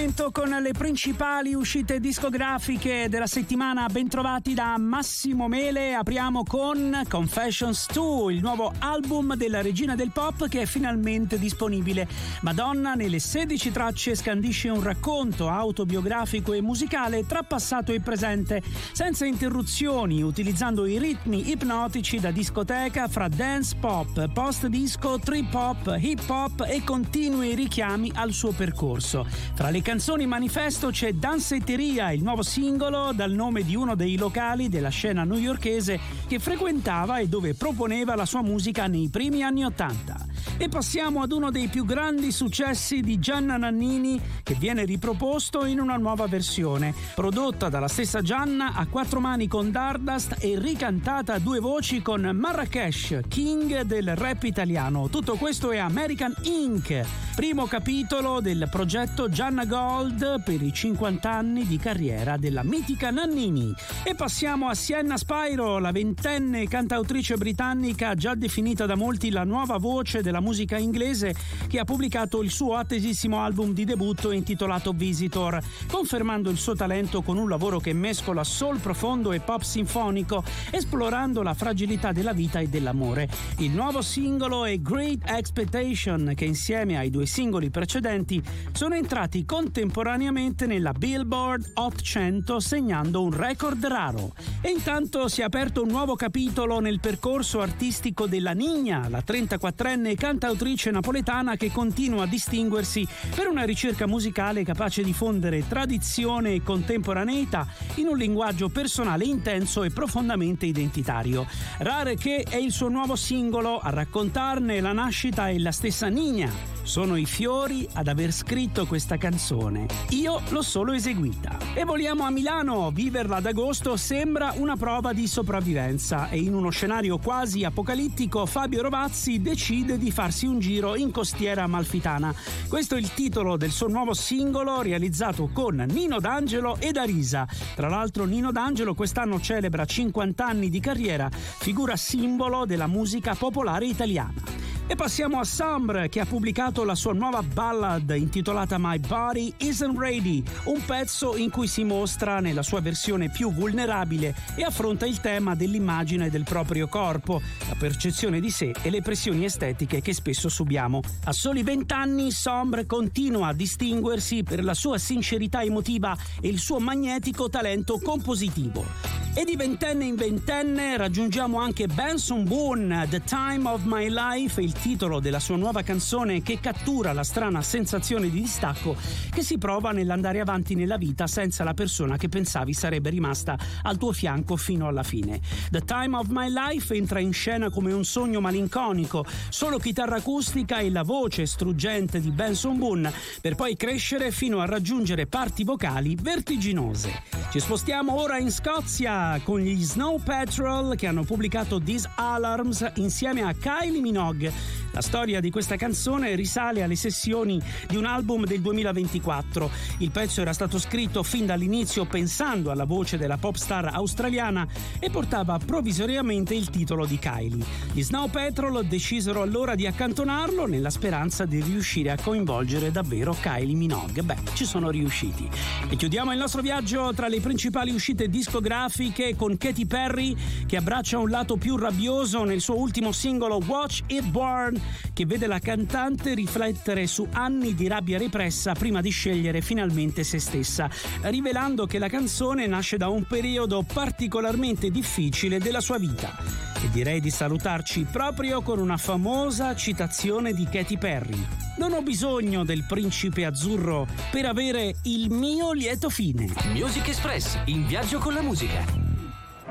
appuntamento con le principali uscite discografiche della settimana. Bentrovati da Massimo Mele. Apriamo con Confessions 2, il nuovo album della regina del pop che è finalmente disponibile. Madonna nelle 16 tracce scandisce un racconto autobiografico e musicale tra passato e presente, senza interruzioni, utilizzando i ritmi ipnotici da discoteca fra dance pop, post disco, trip hop, hip hop e continui richiami al suo percorso. Fra le canzoni manifesto c'è Danzetteria, il nuovo singolo dal nome di uno dei locali della scena newyorkese che frequentava e dove proponeva la sua musica nei primi anni '80. E passiamo ad uno dei più grandi successi di Gianna Nannini, che viene riproposto in una nuova versione, prodotta dalla stessa Gianna a quattro mani con Dardust e ricantata a due voci con Marrakesh, king del rap italiano. Tutto questo è American Ink, primo capitolo del progetto Gianna Gold per i 50 anni di carriera della mitica Nannini. E passiamo a Sienna Spyro, la ventenne cantautrice britannica già definita da molti la nuova voce della musica inglese, che ha pubblicato il suo attesissimo album di debutto intitolato Visitor, confermando il suo talento con un lavoro che mescola soul profondo e pop sinfonico, esplorando la fragilità della vita e dell'amore. Il nuovo singolo è Great Expectation, che insieme ai due singoli precedenti sono entrati contemporaneamente nella Billboard Hot 100, segnando un record raro. E intanto si è aperto un nuovo capitolo nel percorso artistico della Nina, la 34enne cantautrice napoletana che continua a distinguersi per una ricerca musicale capace di fondere tradizione e contemporaneità in un linguaggio personale intenso e profondamente identitario. Rare che è il suo nuovo singolo, a raccontarne la nascita è la stessa Nina. Sono i fiori ad aver scritto questa canzone, io l'ho solo eseguita. E voliamo a Milano. Viverla ad agosto sembra una prova di sopravvivenza e in uno scenario quasi apocalittico Fabio Rovazzi decide di farsi un giro in costiera amalfitana. Questo è il titolo del suo nuovo singolo, realizzato con Nino D'Angelo ed Arisa. Tra l'altro Nino D'Angelo quest'anno celebra 50 anni di carriera, figura simbolo della musica popolare italiana. E passiamo a Sambre, che ha pubblicato la sua nuova ballad intitolata My Body Isn't Ready, un pezzo in cui si mostra nella sua versione più vulnerabile e affronta il tema dell'immagine del proprio corpo, la percezione di sé e le pressioni estetiche che spesso subiamo. A soli 20 anni Sambre continua a distinguersi per la sua sincerità emotiva e il suo magnetico talento compositivo. E di ventenne in ventenne raggiungiamo anche Benson Boone, The Time of My Life, il titolo della sua nuova canzone che cattura la strana sensazione di distacco che si prova nell'andare avanti nella vita senza la persona che pensavi sarebbe rimasta al tuo fianco fino alla fine. The Time of My Life entra in scena come un sogno malinconico, solo chitarra acustica e la voce struggente di Benson Boone, per poi crescere fino a raggiungere parti vocali vertiginose. Ci spostiamo ora in Scozia con gli Snow Patrol, che hanno pubblicato These Alarms insieme a Kylie Minogue. La storia di questa canzone risale alle sessioni di un album del 2024. Il pezzo era stato scritto fin dall'inizio pensando alla voce della pop star australiana e portava provvisoriamente il titolo di Kylie. Gli Snow Patrol decisero allora di accantonarlo nella speranza di riuscire a coinvolgere davvero Kylie Minogue. Beh, ci sono riusciti. E chiudiamo il nostro viaggio tra le principali uscite discografiche con Katy Perry, che abbraccia un lato più rabbioso nel suo ultimo singolo Watch It Burn, che vede la cantante riflettere su anni di rabbia repressa prima di scegliere finalmente se stessa, rivelando che la canzone nasce da un periodo particolarmente difficile della sua vita. E direi di salutarci proprio con una famosa citazione di Katy Perry: non ho bisogno del principe azzurro per avere il mio lieto fine. Music Express, in viaggio con la musica.